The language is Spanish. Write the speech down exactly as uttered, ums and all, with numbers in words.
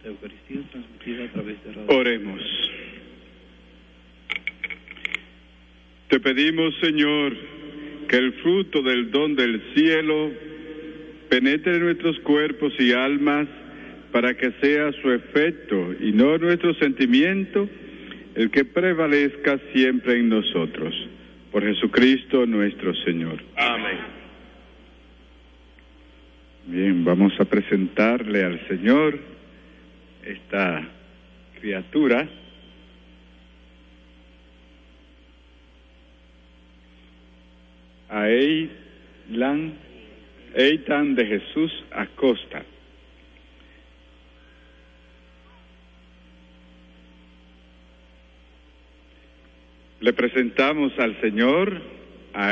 Santa Eucaristía transmitida a través de radio. Oremos. Te pedimos, Señor, que el fruto del don del cielo penetre en nuestros cuerpos y almas para que sea su efecto y no nuestro sentimiento el que prevalezca siempre en nosotros. Por Jesucristo nuestro Señor. Amén. Bien, vamos a presentarle al Señor esta criatura. A Eilan, Eitan de Jesús Acosta. Le presentamos al Señor